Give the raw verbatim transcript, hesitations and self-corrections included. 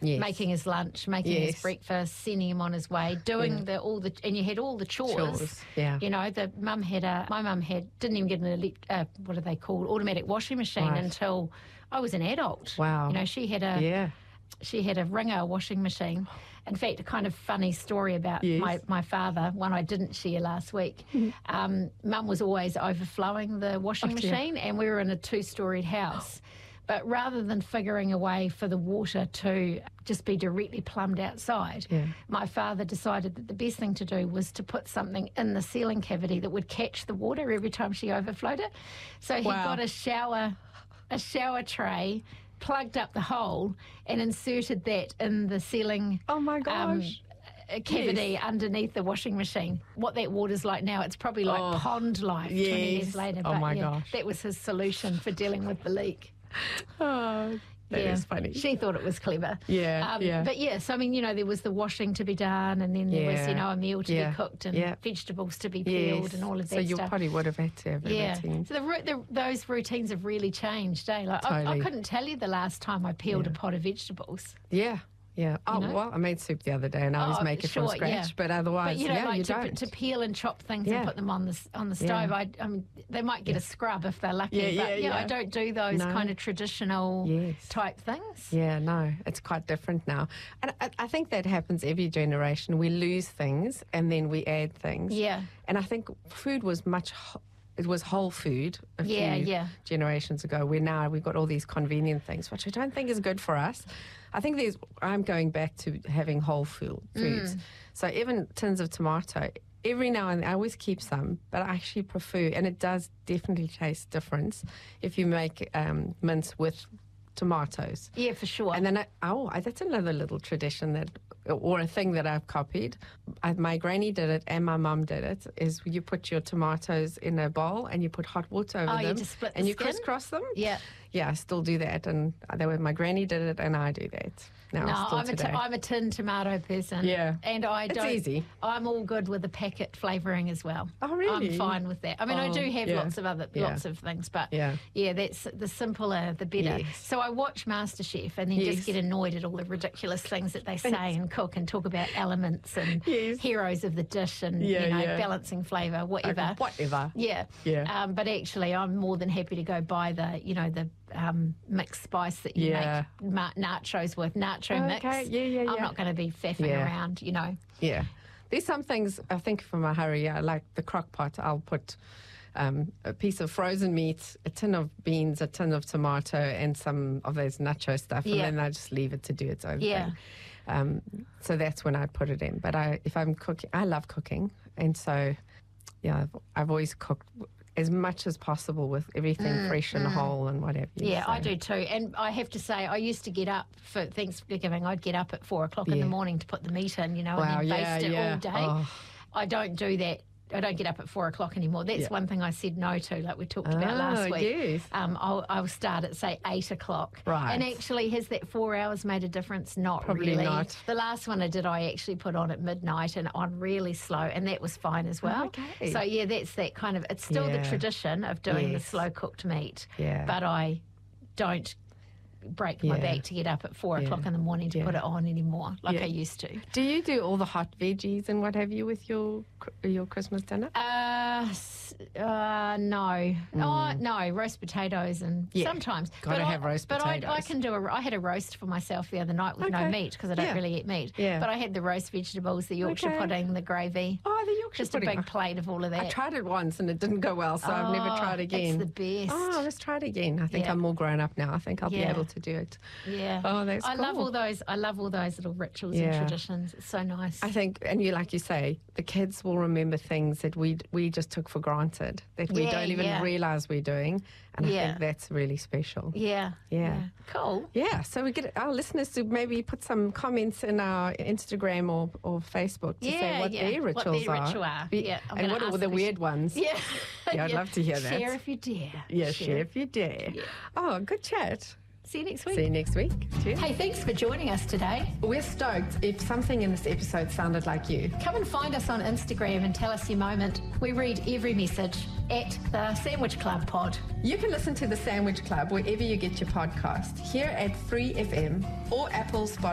yes. making his lunch, making yes. his breakfast, sending him on his way, doing yeah. the all the, and you had all the chores. chores. Yeah. You know, the mum had a, my mum had, didn't even get an, elect, uh, what are they called, automatic washing machine right. until I was an adult. Wow. You know, she had a, yeah. she had a Ringer washing machine. In fact, a kind of funny story about yes. my, my father, one I didn't share last week. um, Mum was always overflowing the washing oh, machine, and we were in a two-storied house. But rather than figuring a way for the water to just be directly plumbed outside, yeah. my father decided that the best thing to do was to put something in the ceiling cavity that would catch the water every time she overflowed it. So he wow. got a shower, a shower tray, plugged up the hole and inserted that in the ceiling oh my gosh um, cavity yes. underneath the washing machine. What that water's like now, it's probably like oh, pond life yes. twenty years later. Oh but my yeah, gosh. that was his solution for dealing with the leak. Oh, that yeah. is funny. She thought it was clever. Yeah, um, yeah. But yes, I mean, you know, there was the washing to be done, and then there yeah. was, you know, a meal to yeah. be cooked and yeah. vegetables to be peeled yes. and all of that so you stuff. probably would have had to have yeah. everything. So the, the, those routines have really changed, eh? Like totally. I, I couldn't tell you the last time I peeled yeah. a pot of vegetables. Yeah. Yeah. Oh, you know? well, I made soup the other day and I always oh, make it sure, from scratch, yeah. but otherwise, but you know, yeah, like you to, don't. to peel and chop things yeah. and put them on the on the stove. Yeah. I, I mean, they might get yeah. a scrub if they're lucky, yeah, but yeah, yeah, yeah. I don't do those no. kind of traditional yes. type things. Yeah, no, it's quite different now. And I, I think that happens every generation. We lose things and then we add things. Yeah. And I think food was much... Ho- It was whole food a yeah, few yeah. generations ago, where now we've got all these convenient things, which I don't think is good for us. I think there's, I'm going back to having whole food, foods. Mm. So even tins of tomato, every now and then, I always keep some, but I actually prefer, and it does definitely taste different if you make um, mince with tomatoes. Yeah, for sure. And then, I, oh, that's another little tradition that, or a thing that I've copied. I, my granny did it and my mum did it, is you put your tomatoes in a bowl and you put hot water over oh, them. you just split the and you skin? crisscross them. Yeah. Yeah, I still do that. And that was, my granny did it and I do that. Now, no, still I'm a, today. t- I'm a tin tomato person. Yeah. And I It's don't. easy. I'm all good with the packet flavouring as well. Oh, really? I'm fine with that. I mean, oh, I do have yeah. lots of other, yeah. lots of things, but yeah. yeah, that's the simpler, the better. Yes. So I watch MasterChef and then yes. just get annoyed at all the ridiculous things that they say and cook and talk about elements and yes. heroes of the dish and, yeah, you know, yeah. balancing flavour, whatever. Uh, whatever. Yeah. Yeah. Um, but actually, I'm more than happy to go buy the, you know, the um, mixed spice that you Yeah. make ma- nachos with, nacho Oh, mix. okay. Yeah, yeah, I'm yeah. not going to be faffing Yeah. around, you know. Yeah. There's some things, I think for my hurry, yeah, like the crock pot, I'll put um, a piece of frozen meat, a tin of beans, a tin of tomato, and some of those nacho stuff, Yeah. and then I just leave it to do its own Yeah. thing. Um, so that's when I'd put it in. But I, if I'm cooking, I love cooking, and so, yeah, I've, I've always cooked as much as possible with everything Mm, fresh and mm. whole and whatever. Yeah, so. I do too. And I have to say, I used to get up for Thanksgiving, I'd get up at four o'clock in Yeah. the morning to put the meat in, you know, Wow, and then yeah, baste it yeah. all day. Oh. I don't do that. I don't get up at four o'clock anymore. That's Yeah. one thing I said no to, like we talked about Oh, last week. yes. Um, I'll, I'll start at, say, eight o'clock. Right. And actually, has that four hours made a difference? Not Probably really. not. The last one I did, I actually put on at midnight and on really slow, and that was fine as well. Okay. So, yeah, that's that kind of, it's still Yeah. the tradition of doing Yes. the slow-cooked meat. Yeah. But I don't break my Yeah. back to get up at four Yeah. o'clock in the morning to Yeah. put it on anymore like Yeah. I used to. Do you do all the hot veggies and what have you with your your Christmas dinner? Uh, s- uh no. Oh, no, roast potatoes and Yeah. sometimes. Gotta But have I, roast but I, I potatoes. can do a, I had a roast for myself the other night with no Okay. meat because I don't Yeah. really eat meat. Yeah. But I had the roast vegetables, the Yorkshire Okay. pudding, the gravy. Oh, the Yorkshire Just pudding. a big plate of all of that. I tried it once and it didn't go well, so I've never Oh, tried again. It's the best. Oh, let's try it again. I think Yeah. I'm more grown up now. I think I'll Yeah. be able to do it. Yeah. Oh, that's I love cool. all those. I love all those little rituals and Yeah. traditions. It's so nice. I think, and you, like you say, the kids will remember things that we we just took for granted, that we Yeah, don't even yeah. realise we're doing, and I Yeah. think that's really special. yeah. Yeah. Cool. Yeah, so we get our listeners to maybe put some comments in our Instagram or, or Facebook to say Yeah, what yeah. their What rituals their are. ritual are. Be- Yeah, I'm and gonna what are ask the the weird ones? Yeah. Yeah, I'd love to hear that. Share if you dare. Yeah, share if you dare. Oh, good chat. See you next week. See you next week. Cheers. Hey, thanks for joining us today. We're stoked if something in this episode sounded like you. Come and find us on Instagram and tell us your moment. We read every message at the Sandwich Club Pod. You can listen to The Sandwich Club wherever you get your podcast, here at Free F M or Apple, Spotify,